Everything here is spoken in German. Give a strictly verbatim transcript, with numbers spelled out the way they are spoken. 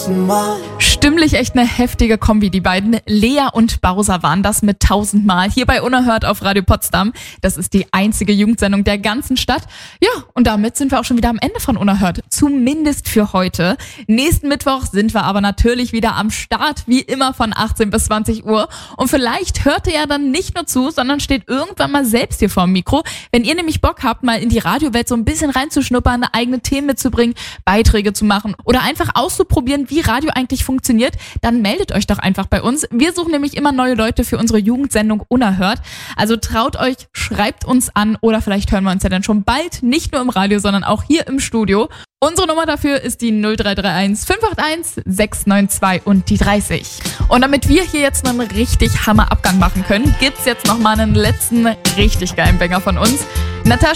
tausendmal. Stimmlich echt eine heftige Kombi, die beiden. Lea und Bowser waren das mit tausendmal. Hier bei Unerhört auf Radio Potsdam. Das ist die einzige Jugendsendung der ganzen Stadt. Ja, und damit sind wir auch schon wieder am Ende von Unerhört. Zumindest für heute. Nächsten Mittwoch sind wir aber natürlich wieder am Start, wie immer von achtzehn bis zwanzig Uhr. Und vielleicht hört ihr ja dann nicht nur zu, sondern steht irgendwann mal selbst hier vor dem Mikro. Wenn ihr nämlich Bock habt, mal in die Radiowelt so ein bisschen reinzuschnuppern, eigene Themen mitzubringen, Beiträge zu machen oder einfach auszuprobieren, wie Radio eigentlich funktioniert, dann meldet euch doch einfach bei uns. Wir suchen nämlich immer neue Leute für unsere Jugendsendung Unerhört. Also traut euch, schreibt uns an oder vielleicht hören wir uns ja dann schon bald, nicht nur im Radio, sondern auch hier im Studio. Unsere Nummer dafür ist die null drei drei eins fünf acht eins sechs neun zwei und die dreißig. Und damit wir hier jetzt noch einen richtig Hammer-Abgang machen können, gibt's jetzt noch mal einen letzten richtig geilen Banger von uns. Natascha